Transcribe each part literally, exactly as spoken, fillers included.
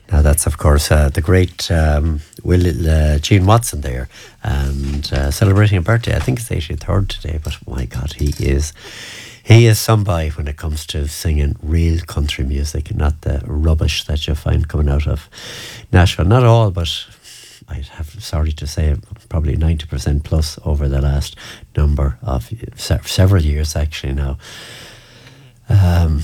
Now that's of course uh, the great um, Will uh, Gene Watson there, and uh, celebrating a birthday. I think it's the eighty-third today, but my God, he is he is somebody when it comes to singing real country music, not the rubbish that you find coming out of Nashville. Not all, but I'd have sorry to say probably ninety percent plus over the last number of se- several years actually now. Um,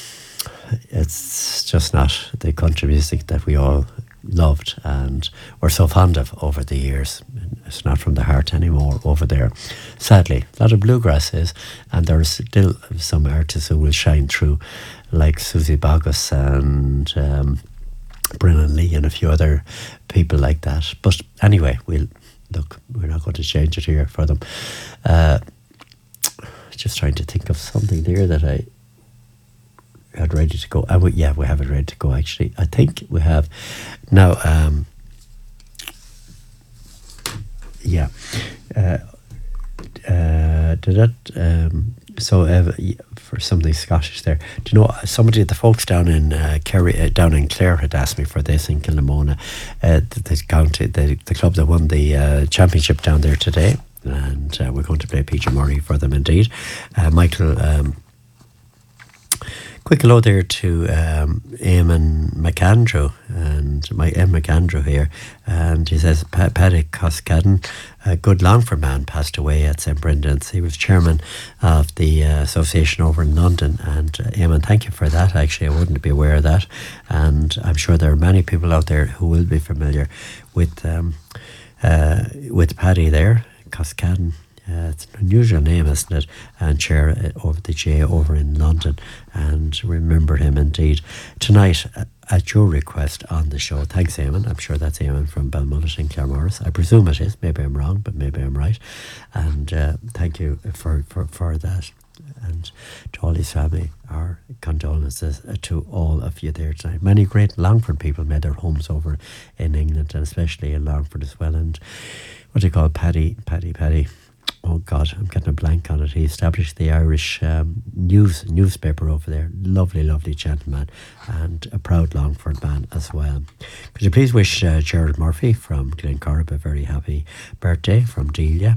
it's just not the country music that we all loved and were so fond of over the years. It's not from the heart anymore over there, sadly. A lot of bluegrass is, and there's still some artists who will shine through, like Susie Boggess and um, Brennan Lee and a few other people like that. But anyway, we'll look, we're not going to change it here for them. Uh, just trying to think of something there that I had ready to go. Uh, we, yeah, we have it ready to go actually. I think we have now. Um, yeah. Uh, uh, did that? Um, so uh, for something Scottish there. Do you know somebody? The folks down in uh, Kerry, uh, down in Clare, had asked me for this in Kilnamona, uh, the, the county, the the club that won the uh, championship down there today, and uh, we're going to play Peter Murray for them indeed. Uh, Michael. Um, Quick hello there to um, Eamon McAndrew, and my M McAndrew here, and he says pa- Paddy Coscadden, a good Longford man, passed away at Saint Brendan's. He was chairman of the uh, association over in London, and uh, Eamon, thank you for that. Actually, I wouldn't be aware of that, and I'm sure there are many people out there who will be familiar with um, uh, with Paddy there, Coscadden. Uh, it's an unusual name, isn't it? And chair uh, over the J over in London, and remember him indeed tonight uh, at your request on the show. Thanks, Eamon. I'm sure that's Eamon from Belmullet in Claremorris. I presume it is. Maybe I'm wrong, but maybe I'm right. And uh, thank you for, for, for that. And to all his family, our condolences to all of you there tonight. Many great Longford people made their homes over in England, and especially in Longford as well. And what do you call Paddy? Paddy, Paddy. Oh God, I'm getting a blank on it. He established the Irish um, news newspaper over there. Lovely, lovely gentleman, and a proud Longford man as well. Could you please wish uh, Gerald Murphy from Glencorrib a very happy birthday from Delia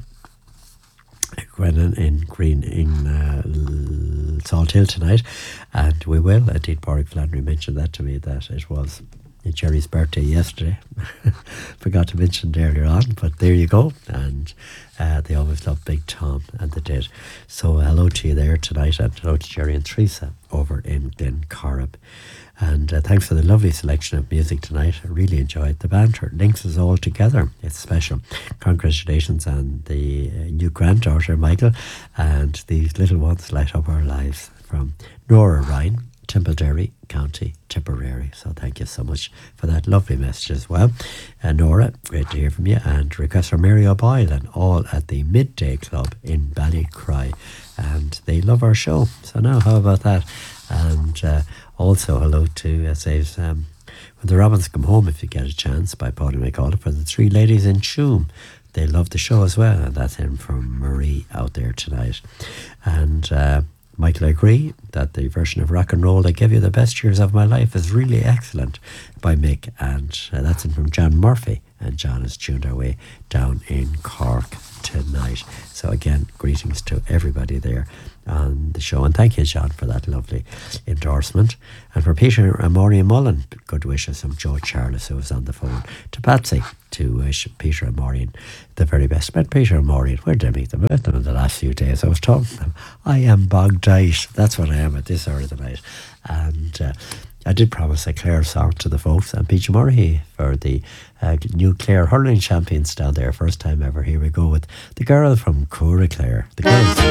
Grennan in Green in uh, Salt Hill tonight, and we will. Indeed, Porrick Flannery mentioned that to me, that it was Jerry's birthday yesterday. Forgot to mention it earlier on, but there you go. And uh, they always love Big Tom, and they did. So hello to you there tonight, and hello to Jerry and Teresa over in Glencorrib. And uh, thanks for the lovely selection of music tonight. I really enjoyed the banter. Links us all together. It's special. Congratulations on the uh, new granddaughter, Michael, and these little ones light up our lives. From Nora Ryan, Timblederry, County Tipperary. So thank you so much for that lovely message as well. And uh, Nora, great to hear from you. And request for Mary O'Boyle, and all at the Midday Club in Ballycry. And they love our show. So now, how about that? And uh, also hello to, uh, says, um, When the Robins Come Home, if you get a chance, by Pauline McCall, for the three ladies in Shoom. They love the show as well. And that's him from Marie out there tonight. And uh, Michael, I agree that the version of Rock and Roll I Give You the Best Years of My Life is really excellent by Mick, and uh, that's in from John Murphy, and John is tuned our way down in Cork tonight. So again, greetings to everybody there on the show, and thank you, John, for that lovely endorsement. And for Peter and Maureen Mullen, good wishes from Joe Charles, who was on the phone, to Patsy, to wish Peter and Maureen the very best. Met Peter and Maureen, where did I meet them? I met them in the last few days. I was talking to them. I am bogged out. That's what I am at this hour of the night. And uh, I did promise a Clare song to the folks, and Peter Murray for the uh, new Clare hurling champions down there. First time ever. Here we go with the girl from Cura Clare. The girls.